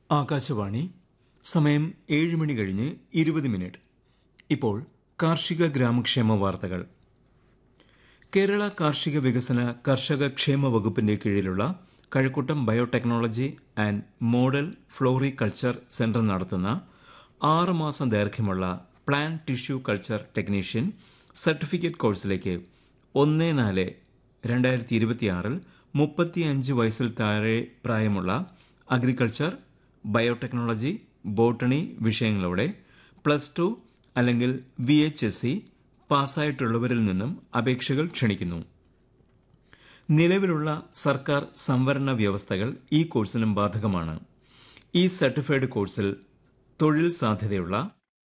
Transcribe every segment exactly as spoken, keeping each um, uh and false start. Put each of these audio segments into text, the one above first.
ആകാശവാണി. സമയം ഏഴ് മണി കഴിഞ്ഞ് ഇരുപത് മിനിറ്റ്. ഇപ്പോൾ കാർഷിക ഗ്രാമക്ഷേമ വാർത്തകൾ. കേരള കാർഷിക വികസന കർഷക ക്ഷേമ വകുപ്പിന്റെ കീഴിലുള്ള Kazhakkoottam biotechnology and model floriculture centre നടത്തുന്ന ആറ് മാസം ദൈർഘ്യമുള്ള plan tissue culture technician certificate കോഴ്സിലേക്ക് ഒന്ന് നാല് രണ്ടായിരത്തി ഇരുപത്തിയാറിൽ മുപ്പത്തിയഞ്ച് വയസ്സിൽ താഴെ പ്രായമുള്ള agriculture, biotechnology, botany വിഷയങ്ങളോടെ plus two അല്ലെങ്കിൽ വി എച്ച് എസ് സി പാസ്സായിട്ടുള്ളവരിൽ നിന്നും അപേക്ഷകൾ ക്ഷണിക്കുന്നു. നിലവിലുള്ള സർക്കാർ സംവരണ വ്യവസ്ഥകൾ ഈ കോഴ്സിനും ബാധകമാണ്. ഈ സർട്ടിഫൈഡ് കോഴ്സിൽ തൊഴിൽ സാധ്യതയുള്ള,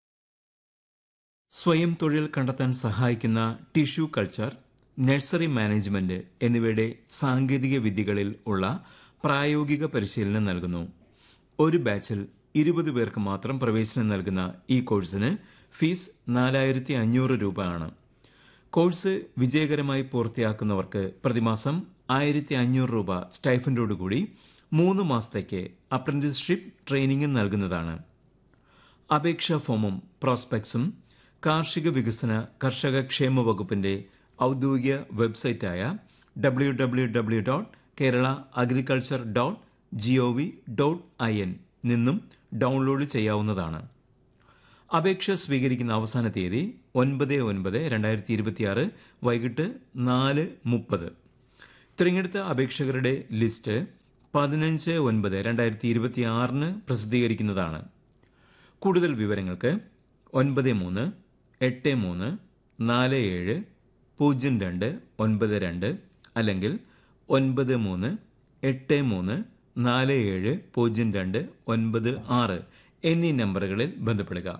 സ്വയം തൊഴിൽ കണ്ടെത്താൻ സഹായിക്കുന്ന ടിഷ്യൂ കൾച്ചർ, നഴ്സറി മാനേജ്മെന്റ് എന്നിവയുടെ സാങ്കേതിക വിദ്യകളിൽ ഉള്ള പ്രായോഗിക പരിശീലനം നൽകുന്നു. ഒരു ബാച്ചിൽ ഇരുപത് പേർക്ക് മാത്രം പ്രവേശനം നൽകുന്ന ഈ കോഴ്സിന് ഫീസ് നാലായിരത്തി അഞ്ഞൂറ് രൂപ ആണ്. കോഴ്സ് വിജയകരമായി പൂർത്തിയാക്കുന്നവർക്ക് പ്രതിമാസം ആയിരത്തി അഞ്ഞൂറ് രൂപ സ്റ്റൈഫൻഡോടുകൂടി മൂന്ന് മാസത്തേക്ക് അപ്രന്റീസ്ഷിപ്പ് ട്രെയിനിംഗ് നൽകുന്നതാണ്. അപേക്ഷാ ഫോമും പ്രോസ്പെക്ട്സും കാർഷിക വികസന കർഷക ക്ഷേമ വകുപ്പിന്റെ ഔദ്യോഗിക വെബ്സൈറ്റായ W W W dot Kerala agriculture dot G O V dot I N നിന്നും ഡൗൺലോഡ് ചെയ്യാവുന്നതാണ്. അപേക്ഷ സ്വീകരിക്കുന്ന അവസാന തീയതി ഒൻപത് ഒൻപത് രണ്ടായിരത്തി ഇരുപത്തിയാറ് വൈകിട്ട് നാല് മുപ്പത്. തിരഞ്ഞെടുത്ത അപേക്ഷകരുടെ ലിസ്റ്റ് പതിനഞ്ച് ഒൻപത് രണ്ടായിരത്തി ഇരുപത്തിയാറിന് പ്രസിദ്ധീകരിക്കുന്നതാണ്. കൂടുതൽ വിവരങ്ങൾക്ക് ഒൻപത് മൂന്ന് എട്ട് മൂന്ന് നാല് ഏഴ് പൂജ്യം രണ്ട് ഒൻപത് രണ്ട് അല്ലെങ്കിൽ ഒൻപത് മൂന്ന് എട്ട് മൂന്ന് നാല് ഏഴ് പൂജ്യം രണ്ട് ഒൻപത് ആറ് എന്നീ നമ്പറുകളിൽ ബന്ധപ്പെടുക.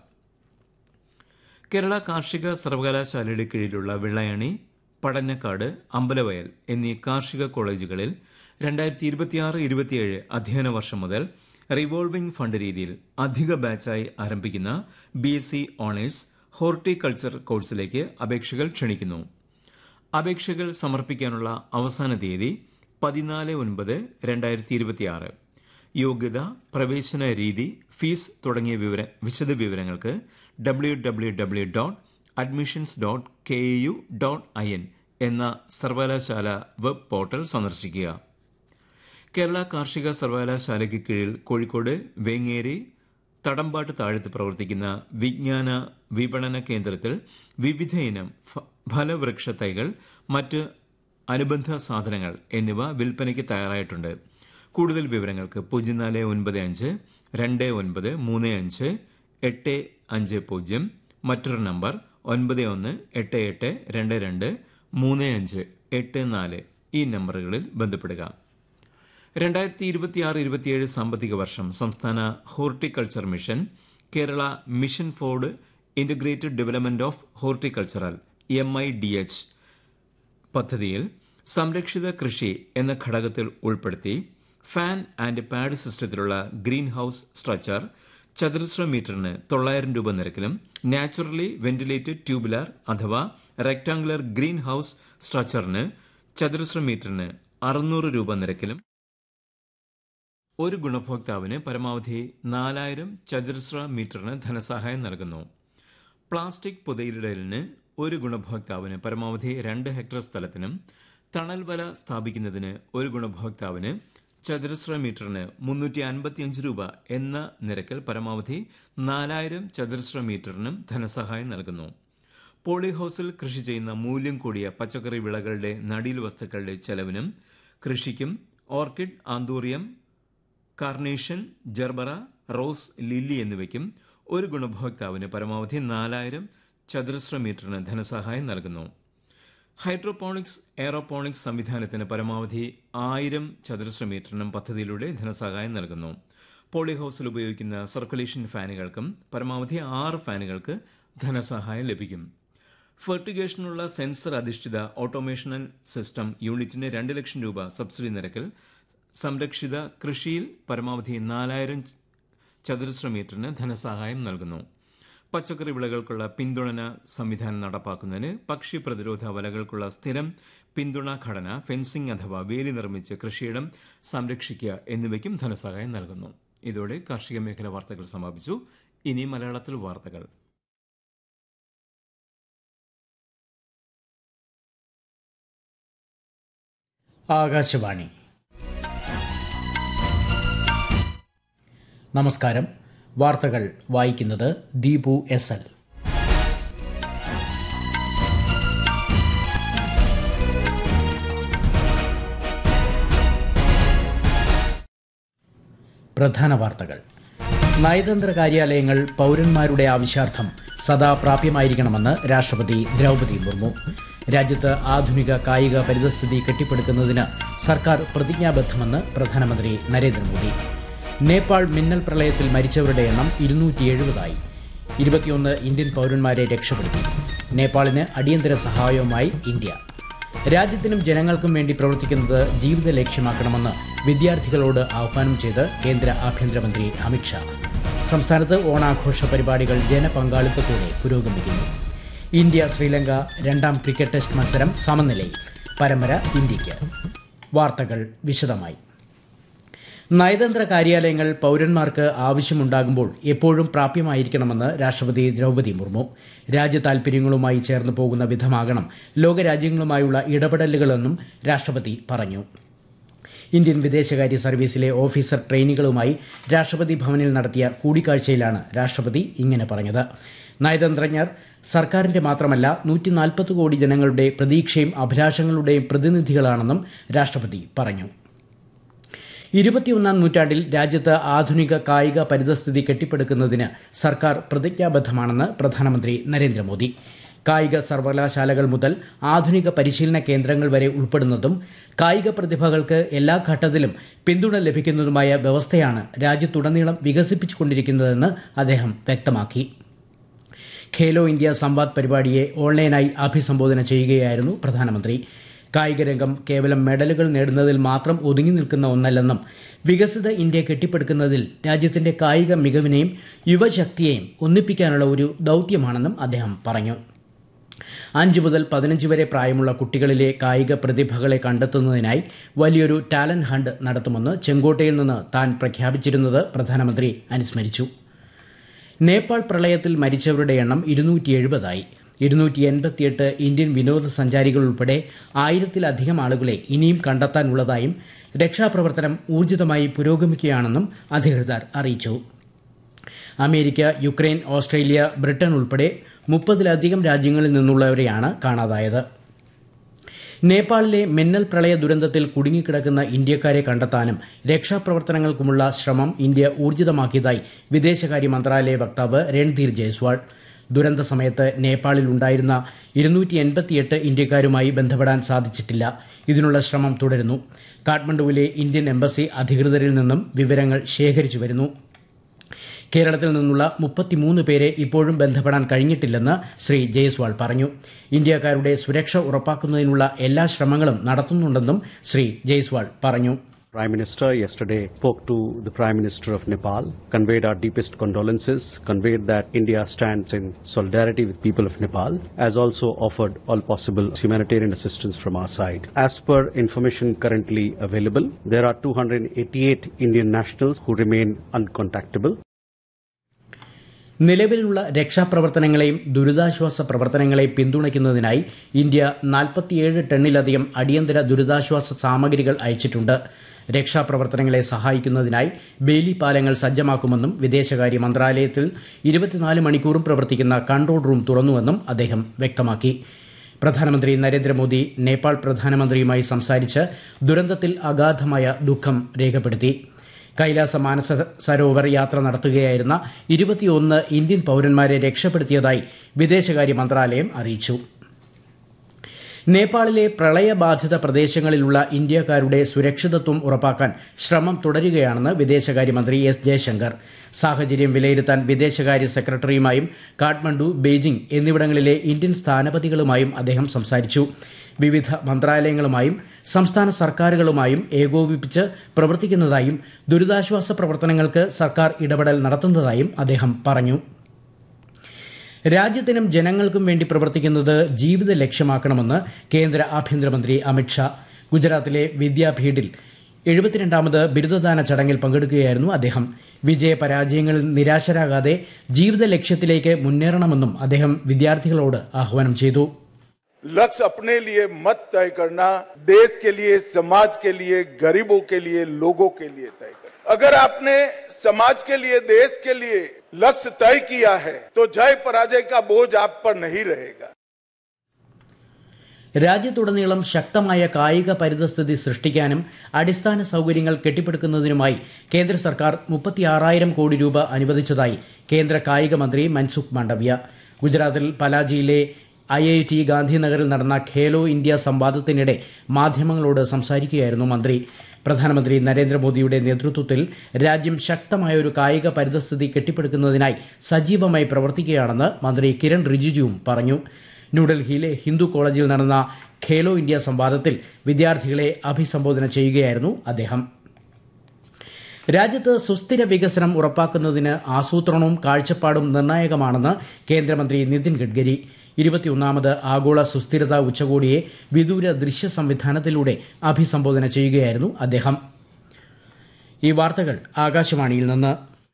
കേരള കാർഷിക സർവകലാശാലയുടെ കീഴിലുള്ള വെള്ളായണി, പടന്നക്കാട്, അമ്പലവയൽ എന്നീ കാർഷിക കോളേജുകളിൽ രണ്ടായിരത്തി ഇരുപത്തിയാറ് ഇരുപത്തിയേഴ് അധ്യയന വർഷം മുതൽ റിവോൾവിംഗ് ഫണ്ട് രീതിയിൽ അധിക ബാച്ചായി ആരംഭിക്കുന്ന B S C honours horticulture കോഴ്സിലേക്ക് അപേക്ഷകൾ ക്ഷണിക്കുന്നു. അപേക്ഷകൾ സമർപ്പിക്കാനുള്ള അവസാന തീയതി പതിനാല് ഒൻപത് രണ്ടായിരത്തി ഇരുപത്തിയാറ്. യോഗ്യത, പ്രവേശന രീതി, ഫീസ് തുടങ്ങിയ വിവര വിശദ വിവരങ്ങൾക്ക് W W W dot admissions dot K U dot I N എന്ന സർവകലാശാല വെബ് പോർട്ടൽ സന്ദർശിക്കുക. കേരള കാർഷിക സർവകലാശാലയ്ക്ക് കീഴിൽ കോഴിക്കോട് വേങ്ങേരി തടമ്പാട്ട് താഴത്ത് പ്രവർത്തിക്കുന്ന വിജ്ഞാന വിപണന കേന്ദ്രത്തിൽ വിവിധ ഇനം ഫലവൃക്ഷ തൈകൾ, മറ്റ് അനുബന്ധ സാധനങ്ങൾ എന്നിവ വിൽപ്പനയ്ക്ക് തയ്യാറായിട്ടുണ്ട്. കൂടുതൽ വിവരങ്ങൾക്ക് പൂജ്യം നാല് ഒൻപത് അഞ്ച് രണ്ട് ഒൻപത് മൂന്ന് അഞ്ച് എട്ട് അഞ്ച് പൂജ്യം, മറ്റൊരു നമ്പർ ഒൻപത് ഒന്ന് എട്ട് എട്ട് രണ്ട് രണ്ട് മൂന്ന് അഞ്ച് എട്ട് നാല് ഈ നമ്പറുകളിൽ ബന്ധപ്പെടുക. രണ്ടായിരത്തി ഇരുപത്തിയാറ് ഇരുപത്തിയേഴ് സാമ്പത്തിക വർഷം സംസ്ഥാന horticulture mission, Kerala mission four integrated development of horticultural M I D H പദ്ധതിയിൽ സംരക്ഷിത കൃഷി എന്ന ഘടകത്തിൽ ഉൾപ്പെടുത്തി fan and pad സിസ്റ്റത്തിലുള്ള green house structure ചതുരശ്ര മീറ്ററിന് തൊള്ളായിരം രൂപ നിരക്കിലും നാച്ചുറലി വെന്റിലേറ്റഡ് ട്യൂബുലാർ അഥവാ റെക്ടാംഗുലർ ഗ്രീൻ ഹൌസ് സ്ട്രക്ചറിന് ചതുരശ്ര മീറ്ററിന് അറുന്നൂറ് രൂപ നിരക്കിലും ഒരു ഗുണഭോക്താവിന് പരമാവധി നാലായിരം ചതുരശ്ര മീറ്ററിന് ധനസഹായം നൽകുന്നു. പ്ലാസ്റ്റിക് പുതയിടലിന് ഒരു ഗുണഭോക്താവിന് പരമാവധി രണ്ട് ഹെക്ടർ സ്ഥലത്തിനും തണൽ വല സ്ഥാപിക്കുന്നതിന് ഒരു ഗുണഭോക്താവിന് ചതുരശ്ര മീറ്ററിന് മുന്നൂറ്റി അൻപത്തിയഞ്ച് രൂപ എന്ന നിരക്കിൽ പരമാവധി നാലായിരം ചതുരശ്ര മീറ്ററിനും ധനസഹായം നൽകുന്നു. പോളിഹൌസിൽ കൃഷി ചെയ്യുന്ന മൂല്യം കൂടിയ പച്ചക്കറി വിളകളുടെ നടീൽ വസ്തുക്കളുടെ ചെലവിനും കൃഷിക്കും orchid, anthurium, carnation, gerbera, rose, lily എന്നിവയ്ക്കും ഒരു ഗുണഭോക്താവിന് പരമാവധി നാലായിരം ചതുരശ്ര മീറ്ററിന് ധനസഹായം നൽകുന്നു. ഹൈഡ്രോപോണിക്സ്, എയറോപോണിക്സ് സംവിധാനത്തിന് പരമാവധി ആയിരം ചതുരശ്ര മീറ്ററിനും പദ്ധതിയിലൂടെ ധനസഹായം നൽകുന്നു. പോളിഹൌസിൽ ഉപയോഗിക്കുന്ന സർക്കുലേഷൻ ഫാനുകൾക്കും പരമാവധി ആറ് ഫാനുകൾക്ക് ധനസഹായം ലഭിക്കും. ഫെർട്ടിഗേഷനുള്ള സെൻസർ അധിഷ്ഠിത ഓട്ടോമേഷൻ സിസ്റ്റം യൂണിറ്റിന് രണ്ട് ലക്ഷം രൂപ സബ്സിഡി നിരക്കിൽ സംരക്ഷിത കൃഷിയിൽ പരമാവധി നാലായിരം ചതുരശ്ര മീറ്ററിന് ധനസഹായം നൽകുന്നു. പച്ചക്കറി വിളകൾക്കുള്ള പിന്തുണ സംവിധാനം നടപ്പാക്കുന്നതിന് പക്ഷി പ്രതിരോധ വലകൾക്കുള്ള സ്ഥിരം പിന്തുണാ ഘടന, ഫെൻസിംഗ് അഥവാ വേലി നിർമ്മിച്ച് കൃഷിയിടം സംരക്ഷിക്കുക എന്നിവയ്ക്കും ധനസഹായം നൽകുന്നു. ഇതോടെ കാർഷിക മേഖല വാർത്തകൾ സമാപിച്ചു. ഇനി മലയാളത്തിൽ വാർത്തകൾ. ആകാശവാണി. നമസ്കാരം. വാർത്തകൾ വായിക്കുന്നത് ദീപു എസ് എൽ. പ്രധാന വാർത്തകൾ. നയതന്ത്ര കാര്യാലയങ്ങൾ പൌരന്മാരുടെ ആവശ്യാർത്ഥം സദാ പ്രാപ്യമായിരിക്കണമെന്ന് രാഷ്ട്രപതി ദ്രൌപദി മുർമു. രാജ്യത്ത് ആധുനിക കായിക പരിതസ്ഥിതി കെട്ടിപ്പടുക്കുന്നതിന് സർക്കാർ പ്രതിജ്ഞാബദ്ധമെന്ന് പ്രധാനമന്ത്രി നരേന്ദ്രമോദി. നേപ്പാൾ മിന്നൽ പ്രളയത്തിൽ മരിച്ചവരുടെ എണ്ണം ഇരുന്നൂറ്റി എഴുപതായി. ഇരുപത്തിയൊന്ന് ഇന്ത്യൻ പൌരന്മാരെ രക്ഷപ്പെടുത്തി. നേപ്പാളിന് അടിയന്തര സഹായവുമായി ഇന്ത്യ. രാജ്യത്തിനും ജനങ്ങൾക്കും വേണ്ടി പ്രവർത്തിക്കുന്നത് ജീവിത ലക്ഷ്യമാക്കണമെന്ന് വിദ്യാർത്ഥികളോട് ആഹ്വാനം ചെയ്ത് കേന്ദ്ര ആഭ്യന്തരമന്ത്രി അമിത്ഷാ. സംസ്ഥാനത്ത് ഓണാഘോഷ പരിപാടികൾ ജനപങ്കാളിത്തത്തോടെ പുരോഗമിക്കുന്നു. ഇന്ത്യ ശ്രീലങ്ക രണ്ടാം ക്രിക്കറ്റ് ടെസ്റ്റ് മത്സരം സമനിലയിൽ. പരമ്പര ഇന്ത്യയ്ക്ക്. വാർത്തകൾ വിശദമായി. നയതന്ത്ര കാര്യാലയങ്ങൾ പൌരന്മാർക്ക് ആവശ്യമുണ്ടാകുമ്പോൾ എപ്പോഴും പ്രാപ്യമായിരിക്കണമെന്ന് രാഷ്ട്രപതി ദ്രൌപദി മുർമു. രാജ്യ താൽപര്യങ്ങളുമായി ചേർന്ന് പോകുന്ന വിധമാകണം ലോകരാജ്യങ്ങളുമായുള്ള ഇടപെടലുകളെന്നും രാഷ്ട്രപതി പറഞ്ഞു. ഇന്ത്യൻ വിദേശകാര്യ സർവീസിലെ ഓഫീസർ ട്രെയിനികളുമായി രാഷ്ട്രപതി ഭവനിൽ നടത്തിയ കൂടിക്കാഴ്ചയിലാണ് രാഷ്ട്രപതി ഇങ്ങനെ പറഞ്ഞത്. നയതന്ത്രജ്ഞർ സർക്കാരിന്റെ മാത്രമല്ല നൂറ്റി നാൽപ്പത് കോടി ജനങ്ങളുടെ പ്രതീക്ഷയും അഭിലാഷങ്ങളുടെയും പ്രതിനിധികളാണെന്നും രാഷ്ട്രപതി പറഞ്ഞു. ഇരുപത്തിയൊന്നാം നൂറ്റാണ്ടിൽ രാജ്യത്ത് ആധുനിക കായിക പരിതസ്ഥിതി കെട്ടിപ്പടുക്കുന്നതിന് സർക്കാർ പ്രതിജ്ഞാബദ്ധമാണെന്ന് പ്രധാനമന്ത്രി നരേന്ദ്രമോദി. കായിക സർവകലാശാലകൾ മുതൽ ആധുനിക പരിശീലന കേന്ദ്രങ്ങൾ വരെ ഉൾപ്പെടുന്നതും കായിക പ്രതിഭകൾക്ക് എല്ലാ ഘട്ടത്തിലും പിന്തുണ ലഭിക്കുന്നതുമായ വ്യവസ്ഥയാണ് രാജ്യത്തുടനീളം വികസിപ്പിച്ചുകൊണ്ടിരിക്കുന്നതെന്ന് അദ്ദേഹം വ്യക്തമാക്കി. ഖേലോ ഇന്ത്യ സംവാദ് പരിപാടിയെ ഓൺലൈനായി അഭിസംബോധന ചെയ്യുകയായിരുന്നു പ്രധാനമന്ത്രി. കായികരംഗം കേവലം മെഡലുകൾ നേടുന്നതിൽ മാത്രം ഒതുങ്ങി നിൽക്കുന്ന ഒന്നല്ലെന്നും വികസിത ഇന്ത്യ കെട്ടിപ്പടുക്കുന്നതിൽ രാജ്യത്തിന്റെ കായിക മികവിനെയും യുവശക്തിയെയും ഒന്നിപ്പിക്കാനുള്ള ഒരു ദൌത്യമാണെന്നും അദ്ദേഹം പറഞ്ഞു. അഞ്ച് മുതൽ പതിനഞ്ച് വരെ പ്രായമുള്ള കുട്ടികളിലെ കായിക പ്രതിഭകളെ കണ്ടെത്തുന്നതിനായി വലിയൊരു ടാലന്റ് ഹണ്ട് നടത്തുമെന്ന് ചെങ്കോട്ടയിൽ നിന്ന് താൻ പ്രഖ്യാപിച്ചിരുന്നത് പ്രധാനമന്ത്രി അനുസ്മരിച്ചു. നേപ്പാൾ പ്രളയത്തിൽ മരിച്ചവരുടെ എണ്ണം ഇരുന്നൂറ്റി എഴുപതായി. ഇരുന്നൂറ്റി എൺപത്തിയെട്ട് ഇന്ത്യൻ വിനോദസഞ്ചാരികൾ ഉൾപ്പെടെ ആയിരത്തിലധികം ആളുകളെ ഇനിയും കണ്ടെത്താനുള്ളതായും രക്ഷാപ്രവർത്തനം ഊർജിതമായി പുരോഗമിക്കുകയാണെന്നും അധികൃതർ അറിയിച്ചു. അമേരിക്ക, യുക്രൈൻ, ഓസ്ട്രേലിയ, ബ്രിട്ടൻ ഉൾപ്പെടെ മുപ്പതിലധികം രാജ്യങ്ങളിൽ നിന്നുള്ളവരെയാണ് കാണാതായത്. നേപ്പാളിലെ മിന്നൽ പ്രളയ ദുരന്തത്തിൽ കുടുങ്ങിക്കിടക്കുന്ന ഇന്ത്യക്കാരെ കണ്ടെത്താനും രക്ഷാപ്രവർത്തനങ്ങൾക്കുമുള്ള ശ്രമം ഇന്ത്യ ഊർജിതമാക്കിയതായി വിദേശകാര്യ മന്ത്രാലയ വക്താവ് രൺധീർ ജയ്സ്വാൾ. ദുരന്ത സമയത്ത് നേപ്പാളിൽ ഉണ്ടായിരുന്ന ഇരുന്നൂറ്റി എൺപത്തിയെട്ട് ഇന്ത്യക്കാരുമായി ബന്ധപ്പെടാൻ സാധിച്ചിട്ടില്ല. ഇതിനുള്ള ശ്രമം തുടരുന്നു. കാഠ്മണ്ഡുവിലെ ഇന്ത്യൻ എംബസി അധികൃതരിൽ നിന്നും വിവരങ്ങൾ ശേഖരിച്ചു വരുന്നു. കേരളത്തിൽ നിന്നുള്ള മുപ്പത്തിമൂന്ന് പേരെ ഇപ്പോഴും ബന്ധപ്പെടാൻ കഴിഞ്ഞിട്ടില്ലെന്ന് ശ്രീ ജയ്സ്വാൾ പറഞ്ഞു. ഇന്ത്യക്കാരുടെ സുരക്ഷ ഉറപ്പാക്കുന്നതിനുള്ള എല്ലാ ശ്രമങ്ങളും നടത്തുന്നുണ്ടെന്നും ശ്രീ ജയ്സ്വാൾ പറഞ്ഞു. Prime Minister yesterday spoke to the Prime Minister of Nepal, conveyed our deepest condolences, conveyed that India stands in solidarity with people of Nepal, as also offered all possible humanitarian assistance from our side. As per information currently available, there are two hundred eighty-eight Indian nationals who remain uncontactable. നിലവിലുള്ള രക്ഷാപ്രവർത്തനങ്ങളെയും ദുരിതാശ്വാസ പ്രവർത്തനങ്ങളെയും പിന്തുണയ്ക്കുന്നതിനായി India നാൽപ്പത്തിയേഴ് ടണ്ണിലധികം അടിയന്തര ദുരിതാശ്വാസ സാമഗ്രികൾ അയച്ചിട്ടുണ്ട്. രക്ഷാപ്രവർത്തനങ്ങളെ സഹായിക്കുന്നതിനായി ബേലി പാലങ്ങൾ സജ്ജമാക്കുമെന്നും വിദേശകാര്യ മന്ത്രാലയത്തിൽ ഇരുപത്തിനാല് മണിക്കൂറും പ്രവർത്തിക്കുന്ന കൺട്രോൾ റൂം തുറന്നുവെന്നും അദ്ദേഹം വ്യക്തമാക്കി. പ്രധാനമന്ത്രി നരേന്ദ്രമോദി നേപ്പാൾ പ്രധാനമന്ത്രിയുമായി സംസാരിച്ച് ദുരന്തത്തിൽ അഗാധമായ ദുഃഖം രേഖപ്പെടുത്തി. കൈലാസ മാനസ സരോവർ യാത്ര നടത്തുകയായിരുന്ന ഇരുപത്തിയൊന്ന് ഇന്ത്യൻ പൌരന്മാരെ രക്ഷപ്പെടുത്തിയതായി വിദേശകാര്യ മന്ത്രാലയം അറിയിച്ചു. നേപ്പാളിലെ പ്രളയബാധിത പ്രദേശങ്ങളിലുള്ള ഇന്ത്യക്കാരുടെ സുരക്ഷിതത്വം ഉറപ്പാക്കാൻ ശ്രമം തുടരുകയാണെന്ന് വിദേശകാര്യമന്ത്രി എസ് ജയശങ്കർ. സാഹചര്യം വിലയിരുത്താൻ വിദേശകാര്യ സെക്രട്ടറിയുമായും കാഠ്മണ്ഡു, ബെയ്ജിംഗ് എന്നിവിടങ്ങളിലെ ഇന്ത്യൻ സ്ഥാനപതികളുമായും അദ്ദേഹം സംസാരിച്ചു. വിവിധ മന്ത്രാലയങ്ങളുമായും സംസ്ഥാന സർക്കാരുകളുമായും ഏകോപിപ്പിച്ച് പ്രവർത്തിക്കുന്നതായും ദുരിതാശ്വാസ പ്രവർത്തനങ്ങൾക്ക് സർക്കാർ ഇടപെടൽ നടത്തുന്നതായും അദ്ദേഹം പറഞ്ഞു. രാജ്യത്തിനും ജനങ്ങൾക്കും വേണ്ടി പ്രവർത്തിക്കുന്നത് ജീവിത ലക്ഷ്യമാക്കണമെന്ന് കേന്ദ്ര ആഭ്യന്തരമന്ത്രി അമിത്ഷാ. ഗുജറാത്തിലെ വിദ്യാപീഠിൽ എഴുപത്തിരണ്ടാമത് ബിരുദദാന ചടങ്ങിൽ പങ്കെടുക്കുകയായിരുന്നു അദ്ദേഹം. വിജയ പരാജയങ്ങളിൽ നിരാശരാകാതെ ജീവിത ലക്ഷ്യത്തിലേക്ക് മുന്നേറണമെന്നും അദ്ദേഹം വിദ്യാർത്ഥികളോട് ആഹ്വാനം ചെയ്തു. लक्ष्य अपने लिए मत तय करना, देश के लिए, समाज के लिए, गरीबों के लिए, लोगों के लिए तय करना. अगर आपने समाज के लिए, देश के लिए लक्ष्य तय किया है तो जय पराजय का बोझ आप पर नहीं रहेगा. രാജ്യത്തുടനീളം ശക്തമായ കായിക പരിതസ്ഥിതി സൃഷ്ടിക്കാനും അടിസ്ഥാന സൌകര്യങ്ങൾ കെട്ടിപ്പടുക്കുന്നതിനുമായി കേന്ദ്ര സർക്കാർ മുപ്പത്തിയാറായിരം കോടി രൂപ അനുവദിച്ചതായി കേന്ദ്ര കായിക മന്ത്രി മൻസുഖ് മാണ്ഡവ്യ. ഗുജറാത്തിൽ പലാജിയിലെ ഐ ഐ ടി ഗാന്ധിനഗറിൽ നടന്ന ഖേലോ ഇന്ത്യ സംവാദത്തിനിടെ മാധ്യമങ്ങളോട് സംസാരിക്കുകയായിരുന്നു മന്ത്രി. പ്രധാനമന്ത്രി നരേന്ദ്രമോദിയുടെ നേതൃത്വത്തിൽ രാജ്യം ശക്തമായ ഒരു കായിക പരിതസ്ഥിതി കെട്ടിപ്പടുക്കുന്നതിനായി സജീവമായി പ്രവർത്തിക്കുകയാണെന്ന് മന്ത്രി കിരൺ റിജിജുവും പറഞ്ഞു. ന്യൂഡൽഹിയിലെ ഹിന്ദു കോളേജിൽ നടന്ന ഖേലോ ഇന്ത്യ സംവാദത്തിൽ വിദ്യാർത്ഥികളെ അഭിസംബോധന ചെയ്യുകയായിരുന്നു അദ്ദേഹം. രാജ്യത്ത് സുസ്ഥിര വികസനം ഉറപ്പാക്കുന്നതിന് ആസൂത്രണവും കാഴ്ചപ്പാടും നിർണായകമാണെന്ന് കേന്ദ്രമന്ത്രി നിതിൻ ഗഡ്കരി. ഇരുപത്തിയൊന്നാമത് ആഗോള സുസ്ഥിരതാ ഉച്ചകോടിയെ വിദൂര ദൃശ്യ സംവിധാനത്തിലൂടെ അഭിസംബോധന ചെയ്യുകയായിരുന്നു അദ്ദേഹം. ഈ വാർത്തകൾ ആകാശവാണിയിൽ നിന്ന്.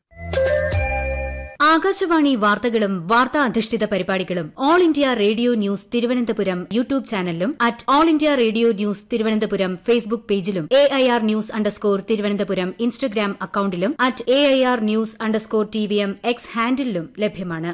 ആകാശവാണി വാർത്തകളും വാർത്താ അധിഷ്ഠിത പരിപാടികളും all India radio news Thiruvananthapuram YouTube ചാനലിലും at all India radio news Thiruvananthapuram Facebook പേജിലും A I R news underscore Thiruvananthapuram Instagram അക്കൌണ്ടിലും at A I R news underscore T V M X ഹാൻഡിലും ലഭ്യമാണ്.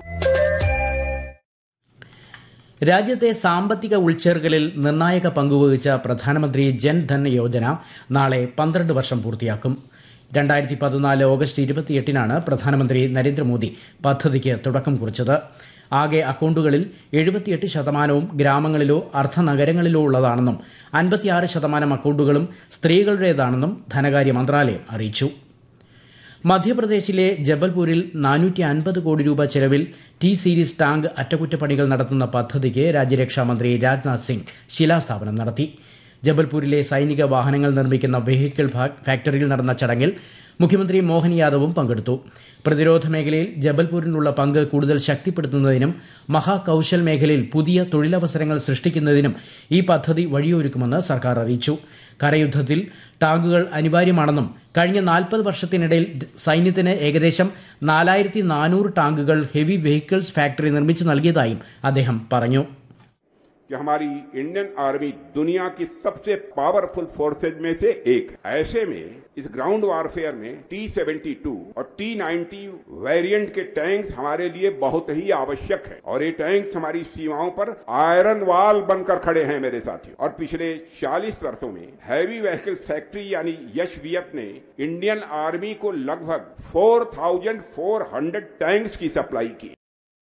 രാജ്യത്തെ സാമ്പത്തിക ഉൾച്ചേർക്കലിൽ നിർണായക പങ്കുവഹിച്ച പ്രധാനമന്ത്രി ജൻധൻ യോജന നാളെ പന്ത്രണ്ട് വർഷം പൂർത്തിയാക്കും. രണ്ടായിരത്തി പതിനാല് ഓഗസ്റ്റ് ഇരുപത്തിയെട്ടിനാണ് പ്രധാനമന്ത്രി നരേന്ദ്രമോദി പദ്ധതിക്ക് തുടക്കം കുറിച്ചത്. ആകെ അക്കൌണ്ടുകളിൽ എഴുപത്തിയെട്ട് ശതമാനവും ഗ്രാമങ്ങളിലോ അർദ്ധനഗരങ്ങളിലോ ഉള്ളതാണെന്നും അൻപത്തിയാറ് ശതമാനം അക്കൌണ്ടുകളും സ്ത്രീകളുടേതാണെന്നും ധനകാര്യ മന്ത്രാലയം അറിയിച്ചു. മധ്യപ്രദേശിലെ ജബൽപൂരിൽ നാനൂറ്റി അൻപത് കോടി രൂപ ചെലവിൽ ടി സീരീസ് ടാങ്ക് അറ്റകുറ്റപ്പണികൾ നടത്തുന്ന പദ്ധതിക്ക് രാജ്യരക്ഷാമന്ത്രി രാജ്നാഥ് സിംഗ് ശിലാസ്ഥാപനം നടത്തി. ജബൽപൂരിലെ സൈനിക വാഹനങ്ങൾ നിർമ്മിക്കുന്ന വെഹിക്കിൾ ഫാക്ടറിയിൽ നടന്ന ചടങ്ങിൽ മുഖ്യമന്ത്രി മോഹൻ യാദവും പങ്കെടുത്തു. പ്രതിരോധ മേഖലയിൽ ജബൽപൂരിനുള്ള പങ്ക് കൂടുതൽ ശക്തിപ്പെടുത്തുന്നതിനും മഹാകൌശൽ മേഖലയിൽ പുതിയ തൊഴിലവസരങ്ങൾ സൃഷ്ടിക്കുന്നതിനും ഈ പദ്ധതി വഴിയൊരുക്കുമെന്ന് സർക്കാർ അറിയിച്ചു. കരയുദ്ധത്തിൽ ടാങ്കുകൾ അനിവാര്യമാണെന്നും കഴിഞ്ഞ നാൽപ്പത് വർഷത്തിനിടയിൽ സൈന്യത്തിന് ഏകദേശം നാലായിരത്തി നാനൂറ് ടാങ്കുകൾ ഹെവി വെഹിക്കിൾസ് ഫാക്ടറി നിർമ്മിച്ചു നൽകിയതായും അദ്ദേഹം പറഞ്ഞു. कि हमारी इंडियन आर्मी दुनिया की सबसे पावरफुल फोर्सेज में से एक है. ऐसे में इस ग्राउंड वारफेयर में टी सेवेंटी टू और टी नाइन्टी वेरिएंट के टैंक्स हमारे लिए बहुत ही आवश्यक है और ये टैंक्स हमारी सीमाओं पर आयरन वाल बनकर खड़े हैं मेरे साथियों. और पिछले चालीस वर्षों में हैवी व्हीकल फैक्ट्री यानी एच वी एफ ने इंडियन आर्मी को लगभग फोर हंड्रेड टैंक्स की सप्लाई की.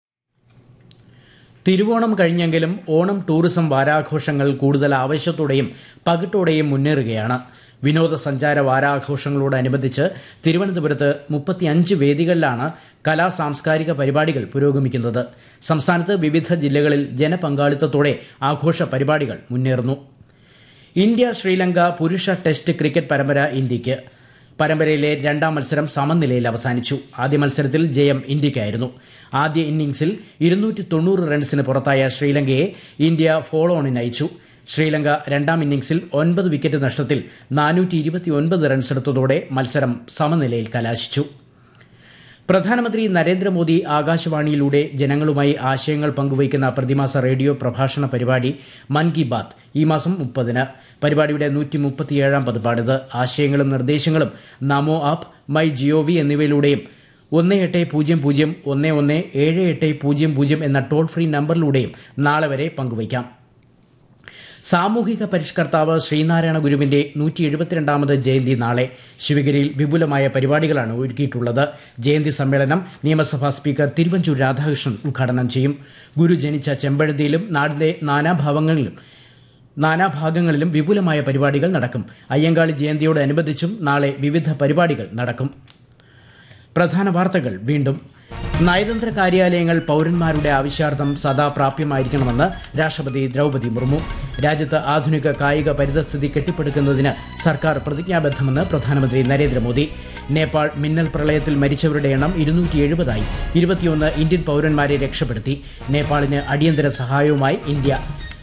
തിരുവോണം കഴിഞ്ഞെങ്കിലും ഓണം ടൂറിസം വാരാഘോഷങ്ങൾ കൂടുതൽ ആവേശത്തോടെയും പകിട്ടോടെയും മുന്നേറുകയാണ്. വിനോദസഞ്ചാര വാരാഘോഷങ്ങളോടനുബന്ധിച്ച് തിരുവനന്തപുരത്ത് മുപ്പത്തിയഞ്ച് വേദികളിലാണ് കലാ സാംസ്കാരിക പരിപാടികൾ പുരോഗമിക്കുന്നത്. സംസ്ഥാനത്ത് വിവിധ ജില്ലകളിൽ ജനപങ്കാളിത്തത്തോടെ ആഘോഷ പരിപാടികൾ മുന്നേറുന്നു. ഇന്ത്യ ശ്രീലങ്ക പുരുഷ ടെസ്റ്റ് ക്രിക്കറ്റ് പരമ്പര ഇന്ത്യയ്ക്ക്. പരമ്പരയിലെ രണ്ടാം മത്സരം സമനിലയിൽ അവസാനിച്ചു. ആദ്യ മത്സരത്തിൽ ജയം ഇന്ത്യയ്ക്കായിരുന്നു. ആദ്യ ഇന്നിംഗ്സിൽ ഇരുന്നൂറ്റി തൊണ്ണൂറ് റൺസിന് പുറത്തായ ശ്രീലങ്കയെ ഇന്ത്യ ഫോളോ ഓണിന് അയച്ചു. ശ്രീലങ്ക രണ്ടാം ഇന്നിംഗ്സിൽ ഒൻപത് വിക്കറ്റ് നഷ്ടത്തിൽ നാനൂറ്റി ഇരുപത്തിയൊൻപത് റൺസെടുത്തതോടെ മത്സരം സമനിലയിൽ കലാശിച്ചു. പ്രധാനമന്ത്രി നരേന്ദ്രമോദി ആകാശവാണിയിലൂടെ ജനങ്ങളുമായി ആശയങ്ങൾ പങ്കുവയ്ക്കുന്ന പ്രതിമാസ റേഡിയോ പ്രഭാഷണ പരിപാടി മൻ കി ബാത്ത് ഈ മാസം മുപ്പതിന്. പരിപാടിയുടെ നൂറ്റി മുപ്പത്തിയേഴാം പതിപ്പാണിത്. ആശയങ്ങളും നിർദ്ദേശങ്ങളും നമോ ആപ്പ്, മൈ ജിഒവി എന്നിവയിലൂടെയും ഒന്ന് എട്ട് പൂജ്യം പൂജ്യം ഒന്ന് ഒന്ന് ഏഴ് എട്ട് പൂജ്യം പൂജ്യം എന്ന ടോൾ ഫ്രീ നമ്പറിലൂടെയും നാളെ വരെ പങ്കുവയ്ക്കാം. സാമൂഹിക പരിഷ്കർത്താവ് ശ്രീനാരായണ ഗുരുവിന്റെ നൂറ്റി എഴുപത്തിരണ്ടാമത് ജയന്തി നാളെ. ശിവഗിരിയിൽ വിപുലമായ പരിപാടികളാണ് ഒരുക്കിയിട്ടുള്ളത്. ജയന്തി സമ്മേളനം നിയമസഭാ സ്പീക്കർ തിരുവഞ്ചൂർ രാധാകൃഷ്ണൻ ഉദ്ഘാടനം ചെയ്യും. ഗുരു ജനിച്ച ചെമ്പഴന്തിയിലും നാടിന്റെ നാനാഭാവങ്ങളിലും നാനാഭാഗങ്ങളിലും വിപുലമായ പരിപാടികൾ നടക്കും. അയ്യങ്കാളി ജയന്തിയോടനുബന്ധിച്ചും നാളെ വിവിധ പരിപാടികൾ നടക്കും. പ്രധാന വാർത്തകൾ വീണ്ടും. നയതന്ത്ര കാര്യാലയങ്ങൾ പൌരന്മാരുടെ ആവശ്യാർത്ഥം സദാ പ്രാപ്യമായിരിക്കണമെന്ന് രാഷ്ട്രപതി ദ്രൌപദി മുർമു. രാജ്യത്ത് ആധുനിക കായിക പരിതസ്ഥിതി കെട്ടിപ്പടുക്കുന്നതിന് സർക്കാർ പ്രതിജ്ഞാബദ്ധമെന്ന് പ്രധാനമന്ത്രി നരേന്ദ്രമോദി. നേപ്പാൾ മിന്നൽ പ്രളയത്തിൽ മരിച്ചവരുടെ എണ്ണം ഇരുന്നൂറ്റി എഴുപതായി. ഇരുപത്തിയൊന്ന് ഇന്ത്യൻ പൌരന്മാരെ രക്ഷപ്പെടുത്തി. നേപ്പാളിന് അടിയന്തര സഹായവുമായി ഇന്ത്യ.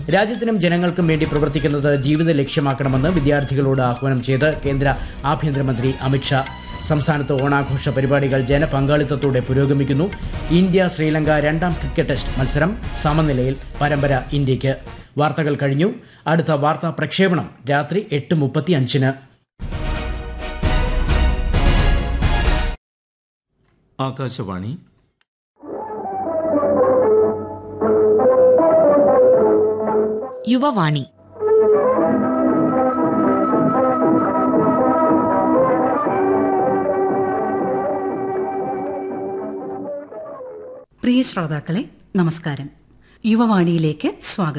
രാജ്യത്തിനും ജനങ്ങൾക്കും വേണ്ടി പ്രവർത്തിക്കുന്നത് ജീവിത ലക്ഷ്യമാക്കണമെന്ന് വിദ്യാർത്ഥികളോട് ആഹ്വാനം ചെയ്ത് കേന്ദ്ര ആഭ്യന്തരമന്ത്രി അമിത്ഷാ. സംസ്ഥാനത്ത് ഓണാഘോഷ പരിപാടികൾ ജനപങ്കാളിത്തത്തോടെ പുരോഗമിക്കുന്നു. ഇന്ത്യ ശ്രീലങ്ക രണ്ടാം ക്രിക്കറ്റ് ടെസ്റ്റ് മത്സരം സമനിലയിൽ. പരമ്പര ഇന്ത്യയ്ക്ക്. വാർത്തകൾ കഴിഞ്ഞു. അടുത്ത വാർത്താ പ്രക്ഷേപണം രാത്രി എട്ട് മുപ്പത്തി അഞ്ചിന്. ആകാശവാണി. യുവവാണി. പ്രിയ ശ്രോതാക്കളെ, നമസ്കാരം. യുവവാണിയിലേക്ക് സ്വാഗതം.